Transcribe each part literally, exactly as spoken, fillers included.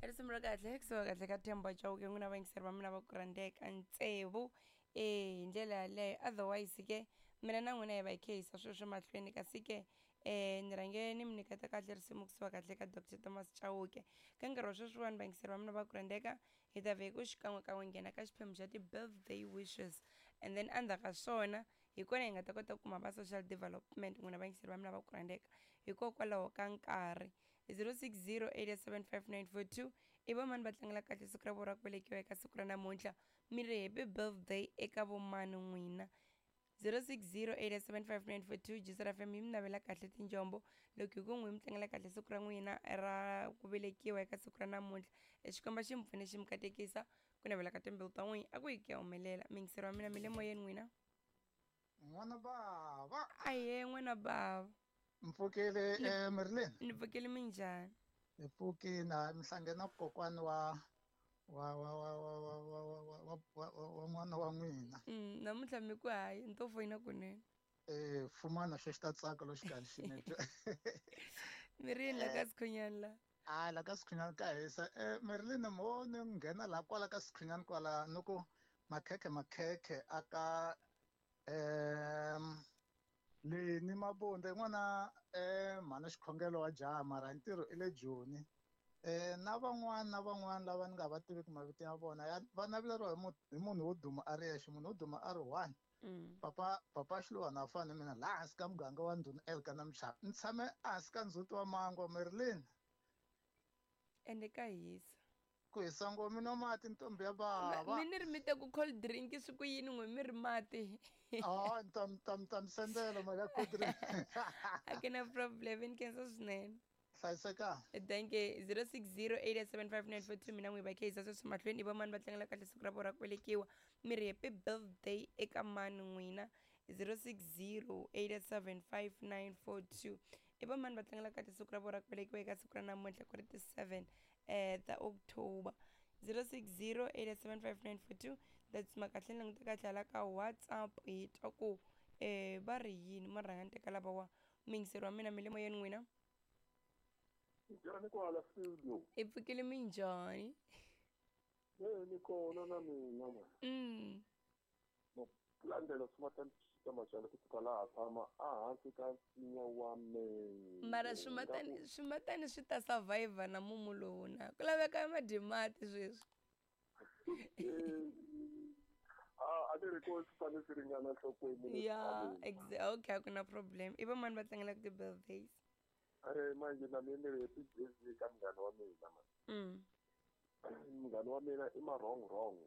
ri simu ra kahle kusuka kahle ka Themba Chauke n'wina vayingiseri va mina va ku rhandzeka ntsevu eh hi ndlela yaleyo otherwise ke mina na n'wina hi va hi khe hi yisa swilo swi mahlweni kasi ke eh ni rhange ni mi nyiketa kahle risimu kusuka kahle ka Doctor Thomas Chauke ka nkarhi wa sweswiwani vayingiseri va mina va ku rhandzeka hi ta vhe ku xikan'wekan'we nghena ka xiphemu xa ti-birthday wishes and then endzhaku ka swona hi kona hi nga ta kota ku kuma va social development n'wina vayingiseri va mina va ku rhandzeka hikokwalaho ka nkarhi zero six zero eight seven five nine four two i va mani va tlangela kahle siku ra vona ra ku velekiwa eka siku ra namuntlha mi ri happy birthday eka vomani n'wina zero six zero eight seven five nine four two Jisara F M yi mi navela kahle tinjombo loko hi ku n'wi mi tlangela kahle siku ra n'wina ra ku velekiwa eka siku ra namuntlha e xikomba xi mi pfune xi mi katekisa ku navela ka timbilu ta n'wina a ku hi ku ya humelela mingiseri wa mina mi le moyeni n'wina n'wana bava aye n'wana bava mpfukile emirlini ni pfukile minjhani hi pfukile mi hlangene na kokwani wa wa wa wa wa wa wa wa wa wa wa n'wana wa n'wina Mm, namuntlha mi ku hayi ni to foyina kunene eh fumana xo xi ta tsaka lo xikarhi xinetwe mi ri yini la ka sikhonyani la a la ka sikhunyana ka hisa eh Merlin mo ni nghena la kwala ka sikhunyana kwala ni ku makhekhe makhekhe aka em le ni mabonde n'wana eh mhana xikhongelo wa jaha mara ntirho i le joni eh na van'wana na van'wana lava ni nga va tiviki mavito ya vona ya va naveleriwa hi munhu hi munhu wo duma a ri yexe munhu wo duma a ri one papa papa Xiluva na fana mina laha hansi ka muganga wa ndhuna elka na mixava ni tshame hansi ka ndzhuti wa mango Merlin ende ka hisa ku hisa ngoma no mati ntombi ya bava mi ni ri mi te ku cold drink swi ku yini n'we mi ri mati ah tam tam tam sendela maka kodri a ke na problem ni kensa swinene hlayiseka thank you zero six zero eight seven five nine four two mina n'wi va khe hisa sweswi mahlweni i va mani va tlangela kahle siku ra vona ra ku velekiwa mi ri happy birthday eka mani n'wina zero six zero eight seven five nine four two i va mani va tlangela kahle siku ra vona ra ku velekiwa eka siku ra namuntlha ku ri ti seven eh ta October zero six zero eight seven five nine four two that's makahle ni languta kahle hala ka WhatsApp hi twa ku eh va ri yini ma rhanga ni teka lava wa mingiseri wa mina mi le moyeni n'wina njhani kwala studio i pfukile minjhani eh ni kona na mina ma mm no landela swimatani ta machana ku fika laha tshama a hansi ka nsinya wa mengo mara swimatani swimatani swi ta survive na mumu lowu na ku laveka madimati sweswi ah a ni ri ko swi fane swi ringana nhlokweni ya exactly okay a ku na problem i va mani va tlangelaka ti-birthdays eh manje na mina ni happy birthday ka mngani wa mina ma mm mngani wa mina i ma wrong wrong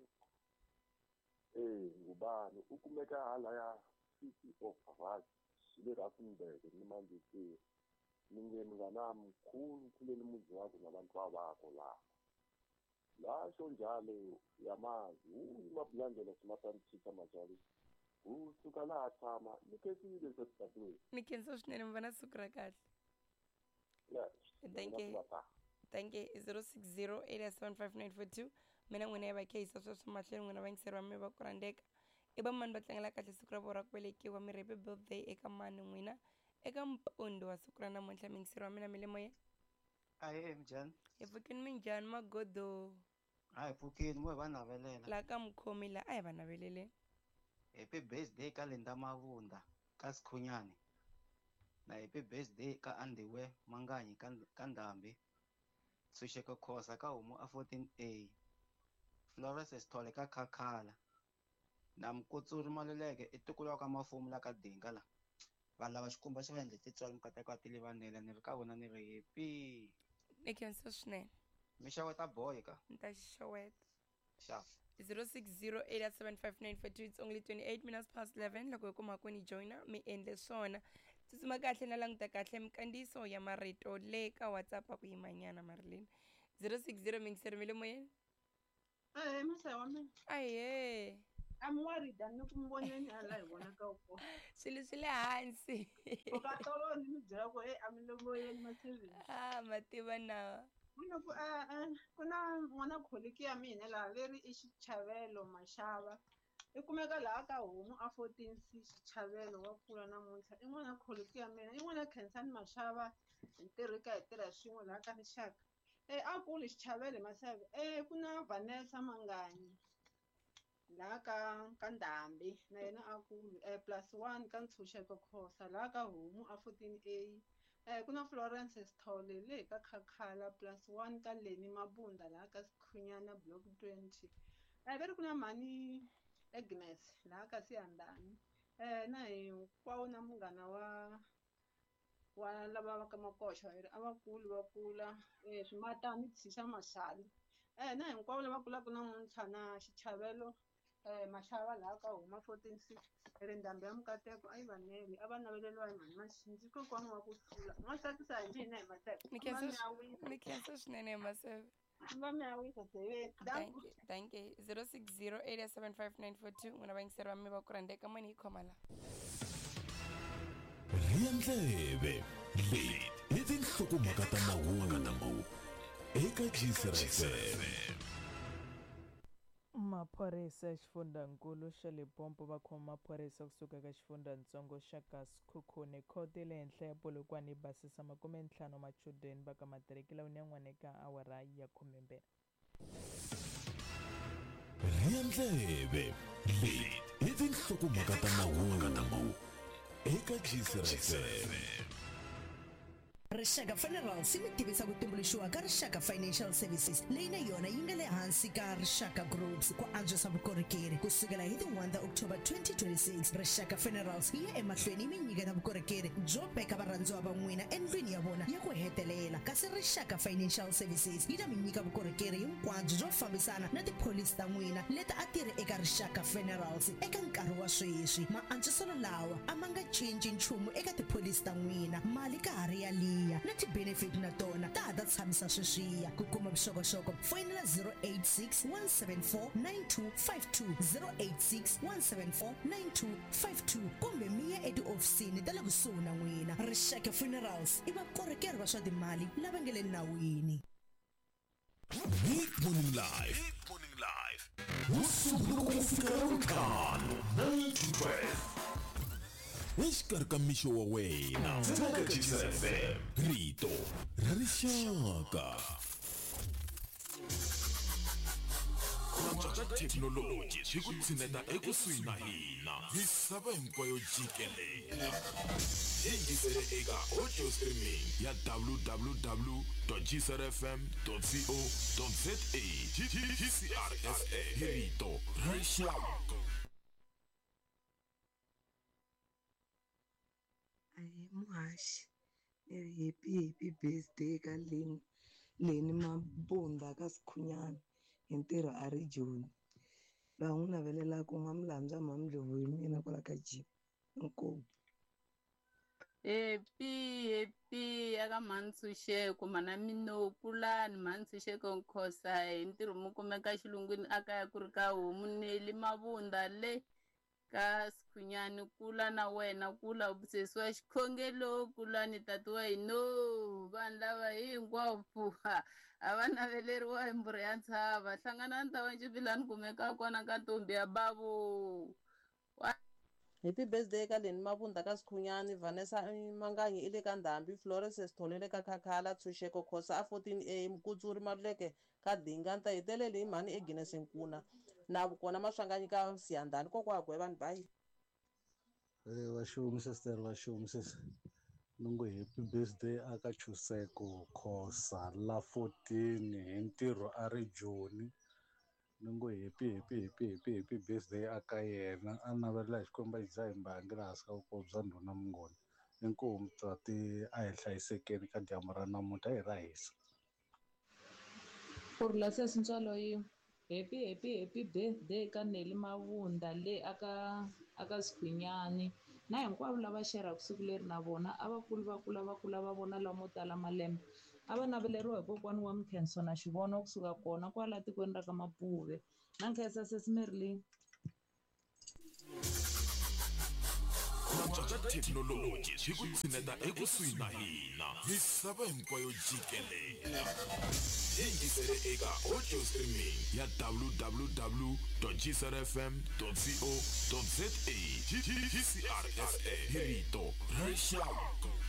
eh ngubani u kumeka hala ya city of Ras le Rustenburg ni manje ke ningeni ngana mkhulu kuleni muzi wakhe nabantu babakho la la sho njalo yamazi umablandela simatani thitha majali usuka la tshama nikesile sesithathu ni kensa swinene mi vona siku ra kahle yeah thank you thank you zero six zero eight seven five nine four two mina n'wina ya va khe hisa sweswi mahlweni n'wina vayingiseri va mi va ku rhandzeka i va mani va tlangela kahle siku ra vona ra ku velekiwa mi ri happy birthday eka mani n'wina eka mpundzu wa siku ra namuntlha mingiseri wa mina mi le moyeni aye njhani hi pfukini minjhani magodo a hi pfukini mo hi va navelela laha ka mukhomi laha a hi va naveleleni happy birthday ka Linda Mavunda ka Sikhunyani na happy birthday ka Andiwe Manganyi ka ka Ndhambi Tshunxeko Khosa ka Homu a fourteen A Florence Sithole ka Khakhala na Mkutsuri Maluleke etikulu ka Mafumu la ka Dinga la vanhu lava xikumba xi va endle titswalo mikateko ti livanela ni ri ka vona ni ri happy ni khensa swinene mi xeweta boy ka ni ta xixeweta xa zero six zero eight seven five nine four two it's only twenty-eight minutes past eleven loko hi kuma ku ni joina mi endle swona tsutsuma kahle na languta kahle mikandziyiso ya marito le ka WhatsApp a ku yimanyana Marilyn zero six zero mingiseri mi le moyeni eh masa wa mina aye I'm worried and look mboneni hala hi vona ka uko swilo swi le hansi ukatolo ni mi byela ku eh I'm le moyeni maseven ah mativa na kuna ku a kuna n'wana kholiki ya mina la leri i xichavelo Mashava i kumeka laha ka Homu a fourteen C xichavelo wa kula namuntlha i n'wana kholiki ya mina i n'wana Khensani Mashava hi ntirhika hi tirha swin'we laha ka Rixaka eh a kule xichavele maseve eh ku na Vanessa Manganyi la ka ka Ndhambi na yena a kule eh plus one ka Ntshunxeko Khosa la ka Homu a fourteen A eh ku na Florence Sithole le ka Khakhala plus one ka Leni Mabunda la ka Sikhunyana block twenty eh veri ku na mhani Agnes la ka Siyandhani eh na hinkwawo na munghana wa wa lava va ka Makoxa a va kuli va kula eh Swimatani Tshisa Mashali eh na hinkwavo lava kulaka namuntlha na Xichavelo eh Mashava laha ka Huma fourteen six ri Ndhambi ya Mukateko a yi va nele a va naveleriwa hi mhani Maxinji kokwana wa ku hlula u nga tsakisa hi njhini hi Maseve Mi va mi khensa ya swi- wisa mi khensa swinene Maseve. va mi ya wisa seveni Thank you, thank you. zero six zero eight seven five nine four two n'wina vayingiseri va mi va ku rhandeka mani hi khoma la. Riya ndleve leyi i tinhlokomhaka ta mahungu eka G-F M. Maphorisa ya xifundzankulu xa Limpopo va khoma maphorisa kusuka eka xifundzatsongo xa Kasikhukhune khoto le henhla ya Polokwane yi basisa makumentlhanu wa machudeni va ka matiriki lawa ni yan'wana eka awara ya khumembirhi. Riya ndleve leyi i tinhlokomhaka ta mahungu eka G-F M. Rixaka Funerals yi mi tivisa ku tumbuluxiwa ka Rixaka Financial Services leyi na yona yi nga le hansi ka Rixaka Groups ku antswisa vukorhokeri kusukela hi ti one ta October twenty twenty-six. Rixaka Funerals yi ya emahlweni yi mi nyiketa vukorhokeri byo beka varhandziwa va n'wina endlwini ya vona ya ku hetelela, kasi Rixaka Financial Services yi ta mi nyika vukorhokeri hinkwabyo byo fambisana na tipholisi ta n'wina leti a ti ri eka Rixaka Funerals eka nkarhi wa sweswi. Maantswiselo lawa a ma nga cinci nchumu eka tipholisi ta n'wina, mali ka ha ri yaliya na ti-benefit na tona ta ha ta tshamisa sweswiya. Ku kuma vuxokoxoko foyinela zero eight six one seven four nine two five two zero eight six one seven four nine two five two kumbe mi ya etihofisini ta le kusuhi na n'wina. Rixaka Funerals i vakorhokeri va swa timali lava nga le nawini. Mid Morning Live. Mid Morning Live. Usuku loko ku fika ravuntlhanu nine to twelve. Exikarhi ka mixo wa wena eka G-F M. Rito ra rixaka. Ka thekinoloji swi ku tshineta ekusuhi na hina misava hinkwayo jikelele. Yingisele eka audio streaming ya w w w dot g s r f m dot co dot z a. G C R S A. Rito ra rixaka. Muhashi happy happy birthday ka Leni Leni Mabunda ka Sikhunyana hi ntirho a ri Joni laha n'wi navelelaka u nga mi landza mamindlovu hi mina kwala ka G inkomu. Happy happy aka Mantshunxeko mana minokulani Mantshunxeko Nkhosa hi ntirho mu kumeka xilungwini aka ya ku ri ka Homu Neli Mabunda le ka Sikhunyani kula na wena kula obsesi wa xikhongelo kula ni tati wa hino vanhu lava hinkwavo a va naveleriwa hi mbhuri ya ntshava hlangana ni ta wa ncivilani kumeka kona ka ntombi ya bavo. Happy birthday ka Leni Mabunda ka Sikhunyani, Vanessa Manganyi ile ka Ndhambi, Florence Sithole le ka Khakhala, Ntshunxeko Khosa a fourteen A, Mkutsuri Maluleke ka Dinga, nta hetelele hi mhani Agnes Nkuna na vukona Maswanganyi ka Siyandhani kokwako vanhu bayi. Eh vashomi sister vashomi sis. Nungu happy birthday aka Ntshunxeko Khosa la fourteen hi ntirho a ri Joni. Nungu happy happy happy happy happy birthday aka yena a navelela hi xikwembu hi dzaha hi mbangi laha hansi ka vukolo bya ndhuna Mngoni. Inkomu tati a hi hlayisekeni ka dyambu ra namuntlha hi ra hisa. Kurla sesi ntswalo yi happy happy happy birthday ka Neli Mabunda le aka aka Sikhunyani na hinkwavo lava xeraka siku leri na vona a va kuli va kula va kula va vona lomu tala malembe a va naveleriwa hi kokwani wa Mkhenso na Xivono kusuka kona kwala tikweni ra ka Mapuve na nkhensa sesi Marilyn. Ka thekinoloji swi ku tshineta ekusuhi na hina misava hinkwayo jikelele. Yingisele eka audio streaming ya w w w dot g s r f m dot co dot z a. G C R S A. Rito ra rixaka.